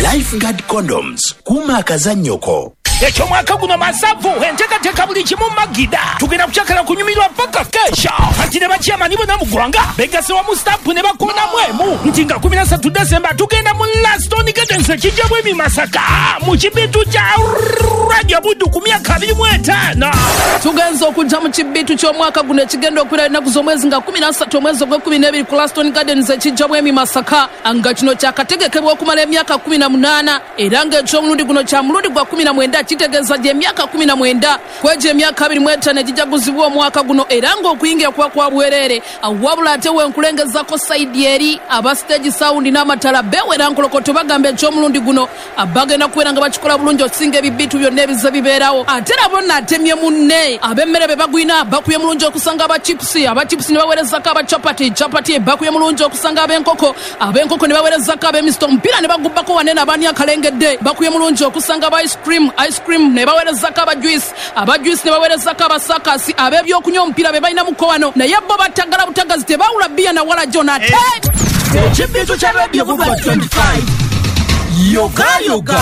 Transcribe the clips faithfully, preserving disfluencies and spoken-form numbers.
Lifeguard Condoms kuma akazannyoko. Echo mwaka guno masavu enteekateeka buli kimu magida tugenda kukyakala kunyumirwa paka kesha ati ne bakyama nibo namugwanga begase wa mustapu ne bakona mwemu nti nga kumi na ssatu Desemba tugenda mu Laston Gardens ekijja bwemi Masaka mu kibitu kya Radio Buddu ku myaka abiri mu etaano tugenza okujja mu kibitu ky'omwaka guno ekigenda okwira ennaku z'omwezi nga kumi na ssatu omwezi ogw'ekkumi n'ebiri ku Laston Gardens ekijja bwemi Masaka nga kino kyakategekebwa okumala emyaka kumi na munaana era ng'eky'omulundi guno kya mulundi gwa kumi na mwenda kitegeeza gye emyaka kumi na mwenda kwejo emyaka abiri mu etaano egijaguzibwa omwaka guno era ng'okuyingira kuba kwa bwereere wabula ate wenkulengezako saidi eri aba stage sound n'amatala beewera nkolokoto bagamba eky'omulundi guno abagenda kubeera nga bakikola bulungi okusinga ebibitu byonna ebize bibeerawo ate nabo naatemye munne ab'emmere be bagwina bakuye mulungi okusanga abachipusi abachipusi ne baweerezako abachapati chapati bakuye mulungi okusanga ab'enkoko ab'enkoko ne baweerezako ab'emisto omupiira ne bagubbako wanene abaani akalengedde bakuye mulungi okusanga aba ice cream ice cream ne baweerezako aba juice aba juice ne baweerezako abasakasi ab'ebyokunywa omupiira be balina muko wano naye bo batagala butagazi tebawula bbiya na wala jona te ekibitu kya Radio Buddu twenty-five yoga yoga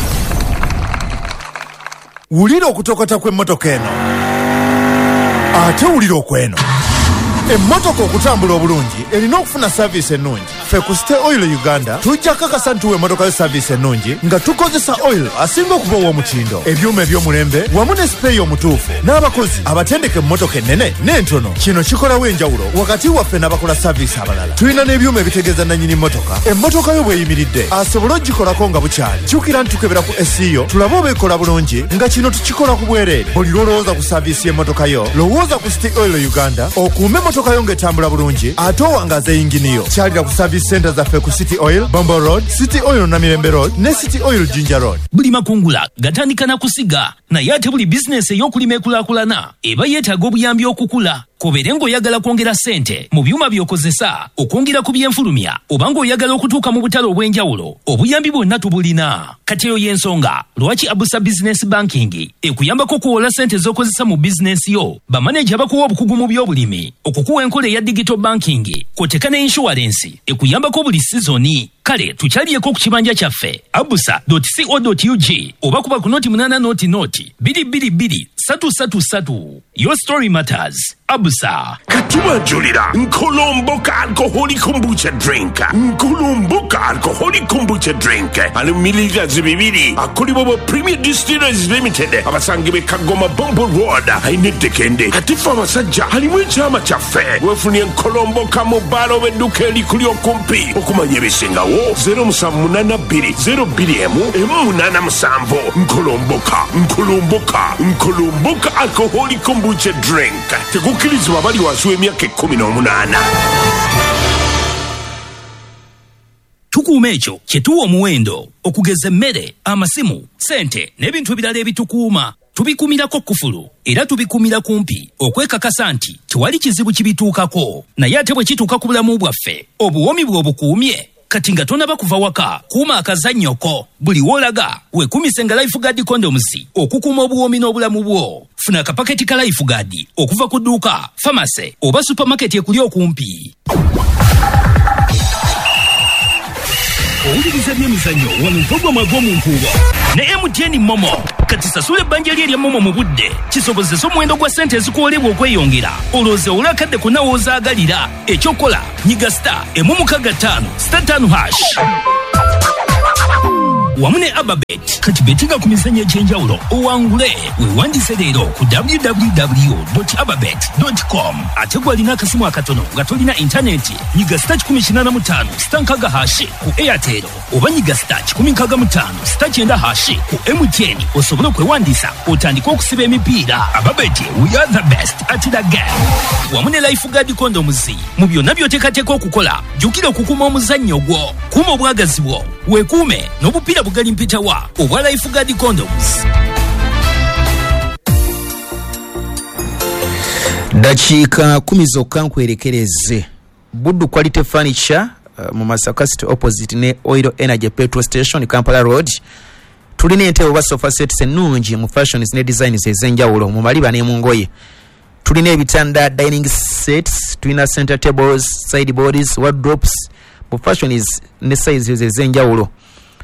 wulira okutokota kw'emmotoka eno ate wulira okweno emmotoka okutambula obulungi erina okufuna service ennungi ffe ku City Oil Uganda tujja kakasa nti emmotoka yo service ennungi nga tukozesa oil asinga okuba ow'omutindo ebyuma eby'omulembe wamu ne sipeeyi omutuufu n'abakozi abatendeka emmotoka ennene n'entono kino kikolawo enjawulo wakati waffe n'abakola service abalala tulina n'ebyuma ebitegeeza nannyini mmotoka emmotoka yo bw'eyimiridde asobole ogikolako nga bukyali kyukira nti tukebera ku S E O tulabe oba ekola bulungi nga kino tukikola ku bwereere buli lwolowooza ku service y'emmotoka yo lowooza ku City Oil Uganda okuume emmotoka yo ng'etambula bulungi ate owangaza yingini yo kyalira ku service center zaffe ku City Oil Bombo Road, City Oil Namirembe Road ne City Oil Jinja Road. Buli makungula gatandika na kusiga naye ate buli bizinesi ey'okulima ekulaakulana eba yeetaaga obuyambi okukula kobeere ng'oyagala kwongera ssente mu byuma by'okozesa okwongera ku byenfulumya oba ng'oyagala okutuuka mu butale obw'enjawulo obuyambi bwonna tubulina kati eyo y'ensonga lwaki Abusa Business Banking ekuyambako okuwola ssente z'okozesa mu bizinesi yo bamaneja bakuwa obukugu mu by'obulimi okukuwa enkola eya digital banking kw'oteeka ne insurance ekuyambako buli sizoni kale tukyaliyeko ku kibanja kyaffe abusa dot co dot u g oba kuba ku noti munana noti noti biri biri biri satu satu satu. Your story matters. Abusa. Katima Julira, Nkolomboka alcoholic kombucha drink. Nkolomboka alcoholic kombucha drink. Alumiliga zibibiri. Akolibobo Premier Distillers Limited. Abasangibe Kagoma Bombo Road. Ainete kende. Hatifa masajja. Halimwe chama chafe. Wefuni Nkolomboka mobalo wenduke likulio kumpi. Okumanye bisinga wo. Zero musamunana biri. Zero biri emu. Emu munana musambo. Nkolomboka. Nkolomboka. Nkolomboka alcoholic kombucha drink. Tegukirizibwa bali wansi w'emyaka ekkumi n'omunaana. Tukuuma ekyo kye tuwa omuwendo okugeza emmere, amasimu, ssente n'ebintu ebirala ebitukuuma tubikuumirako kkufulu era tubikuumira kumpi okwekakasa nti tewali kizibu kibituukako naye ate bwe kituuka ku bulamu bwaffe obuwoomi bwe obukuumye kati nga tonaba kuva waka kuuma akazannyoko buli wolaga wekumise nga Lifeguard Condoms okukuuma obuwoomi n'obulamu bwo funa akapaketi ka Lifeguard okuva ku dduuka pharmacy oba supermarket ekuli okumpi. Owuliriza by'emizannyo wano mpogoma gw'omunkuubo ne M T N Momo kati sasula ebbanja lye erya Momo mu budde kisobozesa omuwendo gwa ssente ezikuwoolebwa okweyongera olowooza olakadde kunawe ozaagalira ekyokola nyiga star emu mukaaga ttaano star ttaano hash wamu ne Ababet kati betinga ku mizannyo egy'enjawulo owangule weewandise leero ku w w w dot ababet dot com ate gwalina akasimu akatono nga tolina intaneti nyiga star kikumi kinaana mu ttaano star nkaaga hashi ku Airtel oba nyiga star kikumi nkaaga mu ttaano star kyenda hashi ku M T N osobole okwewandiisa otandike okusiba emipiira. Ababet, we are the best at the game. Wamu ne Lifeguard Condoms mu byonna by'oteekateeka okukola jjukira okukuuma omuzannyo gwo kuuma obwagazi bwo weekuume n'obupiira bugali mpitawa obwa Lifeguard Condoms. Dakiika kumi zokka nkwerekereze Buddu Quality Furniture uh, mu Masaka City opposite ne Oil Energy Petrol Station Kampala Road. Tulina entebe oba sofa sets ennungi mu fashions ne designs ez'enjawulo mu maliba ne mu ngoye. Tulina ebitanda, dining sets, tulina center tables, sideboards, wardrobes mu fashions ne sizes ez'enjawulo.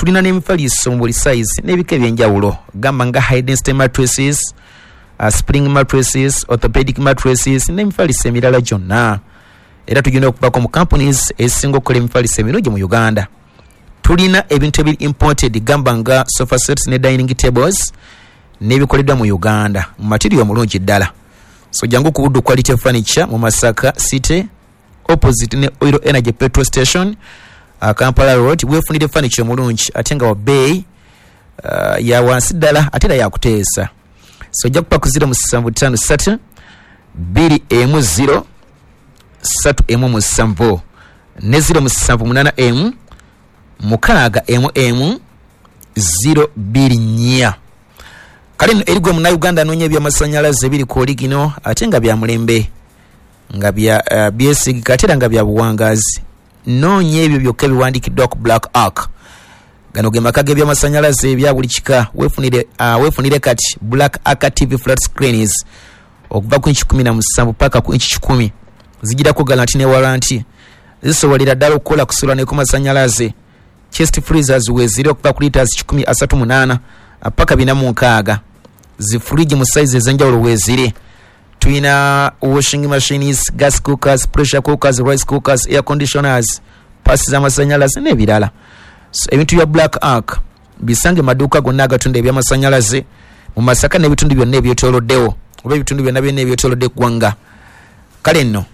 tulina n'emifaliso mu buli size n'ebika ebyenjawulo gamba nga high density mattresses, uh, spring mattresses, orthopedic mattresses n'emifaliso emirala gyonna. Era tugenda okubako mu companies ezisinga okukola emifaliso emirungi mu Uganda. Tulina ebintu ebiri imported gamba nga sofa sets ne dining tables n'ebikoleddwa mu Uganda mu material mulungi ddala. So jangu ku Wood Quality Furniture mu Masaka City opposite ne Oil Energy Petrol Station, uh, Kampala Road. Wefunire furniture mulungi ate nga wa bay uh, ya wansi ddala ate era yakuteesa. So jja kupa ku zero musanvu ttaano ssatu bbiri emu zero ssatu emu musanvu ne zero musanvu munaana emu mukaaga emu emu zero bbiri nnya. Kale nno erigwe muna Uganda anoonya ebyamasanyalaze biri ku oligino ate nga bya mulembe nga bya uh, byesigika ate era nga bya buwangazi. Noonya ebyo byokka biwandikiddwa ku Black Arc. Gano ge maka g'ebyamasanyalaze ebya buli kika. Weefunire uh, weefunire kati Black Arc T V flat screens okuva ku inchi kumi na musanvu paka ku inchi kikumi. Zigirako garanti ne warranty. Zisobolera ddala okukola kusula ne ku masanyalaze. Chest freezers wezire okuva ku liters kikumi asatu munaana paka bina mu nkaaga. Zi fridge mu size ez'enjawulo wezire. Tuyina washing machines, gas cookers, pressure cookers, rice cookers, air conditioners, pasi z'amasanyalaze n'ebirala. So, ebintu bya Black Arc bisange maduuka gonna agatunda ebyamasanyalaze mu Masaka n'ebitundu byonna ebyetooloddewo oba ebitundu byonna byonna ebyetoolodde eggwanga. Kale nno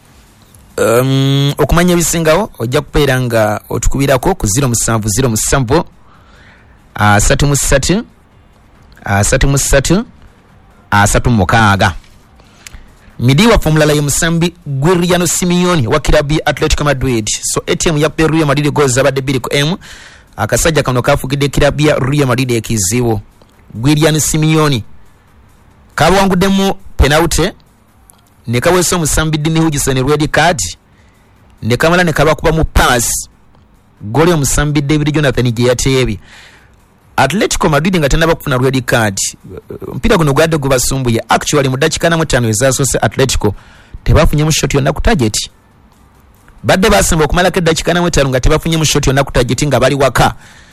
um, okumanya ebisingawo ojja kupeera nga otukubirako ku zero musanvu zero musanvu asatu mu ssatu asatu mu ssatu asatu mukaaga. Midiwa formula ya Musambi Guiriano Simeone wa Kirabi Atletico Madrid. So A T M ya Real Madrid goals zabadde bbiri ku M. Akasajja kano kafugidde Kirabi ya Real Madrid ekizibu. Guiriano Simeone kabwanguddemu penalty ne kaweso Musambi Dini Hujisoni red card ne kamala ne kabakuba mu pass. Goli Musambi David Jonathan gye yateebye. Atletico Madrid nga tena bakufuna red card. Mpira guno gwadde gubasumbuye. Actually mu dakika na mutano ezasose Atletico tebafunye mu shot yonna ku target. Badde basemba okumala ke dakika na mutano nga tebafunye mu shot yonna ku target nga bali waka.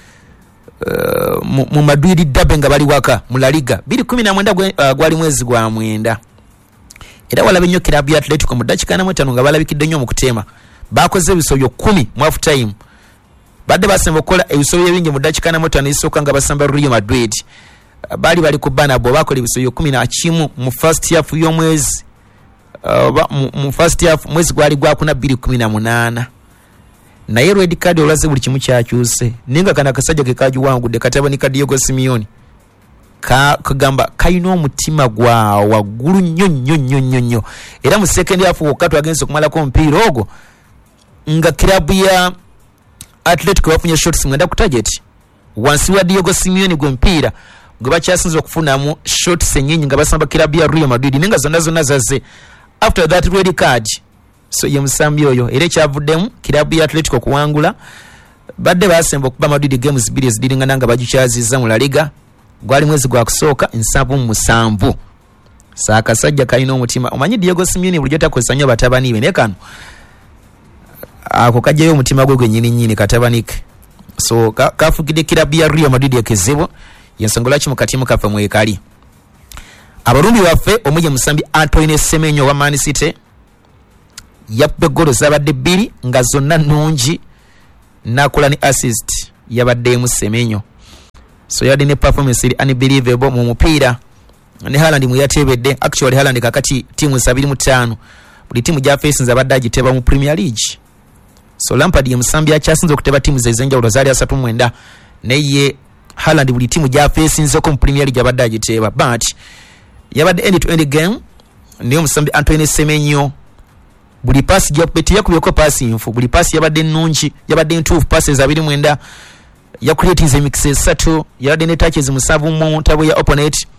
Uh, mu, mu Madrid dabe nga bali waka mu La Liga. bbiri kumi na mwenda uh, gwali mwezi gwa mwenda. Era walabe nnyo Kirabi ya Atletico mu dakika na mutano nga balabikidde nnyo mu kuteema. Bakoze ebisobyo kumi mu half time. Badde basemba okola ebisobyo bingi mu dakika na mutano isooka nga basamba Real Madrid. Bali bali ku bana bo bakola ebisobyo kumi na kimu mu first half y'omwezi. Uh, mu, mu first half mwezi gwali gwa kuna bbiri kumi na munaana. Naye red card olaze buli kimu kyakyuse. Ninga kana kasajja ke kajuwangudde katabanika Diego Simeone. Ka kagamba kayina omutima gwa waggulu nnyo nnyo nnyo nnyo nnyo. Era mu second half wakati agenze okumalako omupiira ogwo nga Kirabu ya Atletico bafunye shots mwenda ku target. Wansi wa Diego Simeone gwe mpira gwe bakyasinze okufunamu shots ennyingi nga basamba Kirabu ya Real Madrid nenga zonna zonna zaze. After that red card, so ye Musambi oyo era kyavuddemu Kirabu ya Atletico kuwangula. Badde basemba okuba Madrid games bbiri ezidiringana nga bagikyaziza mu La Liga. Gwali mwezi gwa kusooka nsanvu mu musanvu. Saakasajja kalina omutima. Omanyi Diego Simeone bulijjo takozesa nnyo batabani be ne kano ako kajjayo omutima gwe gwe nnyini nnyini katabanike. So kafugidde ka Kirabu ya Real Madrid ekizibu yensonga lwaki mu katimu kaffe mwekali. Abalumbi baffe omuje Musambi Antoine Semenyo wa Man City yappe golo zabadde bbiri nga zonna nnungi nakola ni assist yabadde mu Semenyo. So yadde ne performance eri unbelievable mu mupiira. Ne Haaland mu yatebedde. Actually Haaland kakati timu sabiri mu ttaano buli timu gya faces abadde agiteba mu Premier League. So Lampard ye Musambi akyasinze okuteba timu zezenjawulo zaali asatu mwenda naye Haaland buli timu gya faces ko mu Premier League abadde agiteba but yabadde end to end game niyo Musambi Antoine Semenyo buli pass gya beti yakubyeko pass info buli pass yabadde nnungi yabadde ntuufu passes abiri mwenda ya create mixes satu yabadde ne touches musavu mu ntabo ya opponent